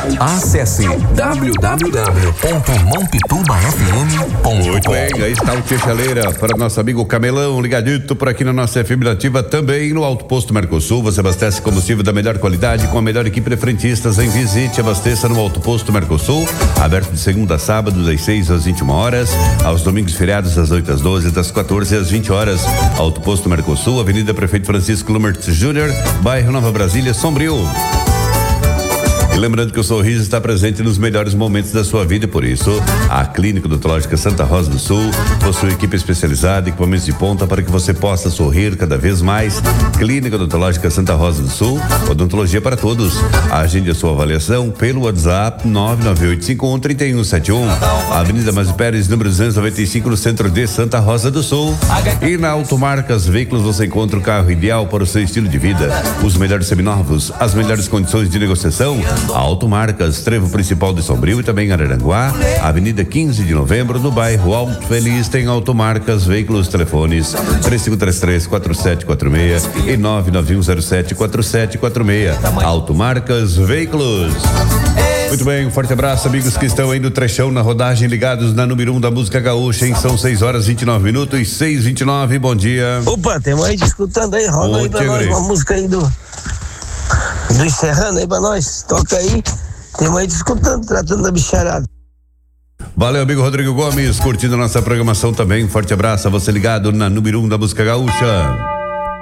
Acesse www.mompitubafm.com. Muito bem, aí está o Tchaleira para nosso amigo Camelão, ligadito por aqui na nossa FM Nativa, também no Alto Posto Mercosul. Você abastece combustível da melhor qualidade com a melhor equipe de frentistas. Em visite, abasteça no Alto Posto Mercosul, aberto de segunda a sábado, das 6 às 21 horas, aos domingos feriados, das 8 às 12, das 14 às 20 horas. Alto Posto Mercosul, Avenida Prefeito Francisco Lumertz Júnior, bairro Nova Brasília, Sombrio. E lembrando que o sorriso está presente nos melhores momentos da sua vida, e por isso a Clínica Odontológica Santa Rosa do Sul possui equipe especializada, equipamentos de ponta para que você possa sorrir cada vez mais. Clínica Odontológica Santa Rosa do Sul, odontologia para todos. Agende a sua avaliação pelo WhatsApp 998513171, Avenida Mazzi Pérez, número 295, no centro de Santa Rosa do Sul. E na Automarcas Veículos você encontra o carro ideal para o seu estilo de vida. Os melhores seminovos, as melhores condições de negociação. Automarcas, trevo principal de Sombrio e também Araranguá, Avenida 15 de Novembro, no bairro Alto Feliz, tem Automarcas Veículos, telefones 3533-4746 e 99107-4746. Automarcas Veículos. Muito bem, um forte abraço, amigos que estão aí no trechão, na rodagem, ligados na número 1 da música gaúcha, hein? São 6 horas 29 minutos, 6:29, bom dia. Opa, tem mais escutando aí, roda aí pra nós uma música aí do Serrano aí pra nós, toca aí, tem mais escutando, tratando da bicharada. Valeu, amigo Rodrigo Gomes, curtindo a nossa programação também, um forte abraço a você ligado na número 1 da música gaúcha.